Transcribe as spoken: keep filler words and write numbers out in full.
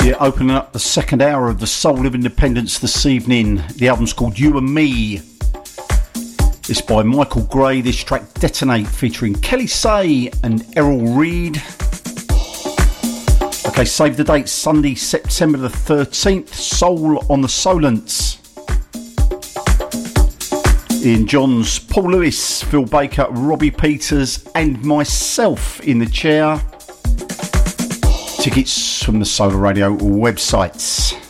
Yeah, opening up the second hour of the Soul of Independence this evening. The album's called You and Me. It's by Michael Gray. This track, Detonate, featuring Kelly Say and Errol Reid. Okay, save the date, Sunday, September the thirteenth. Soul on the Solents. Ian Johns, Paul Lewis, Phil Baker, Robbie Peters, and myself in the chair. Tickets from the Solar Radio websites.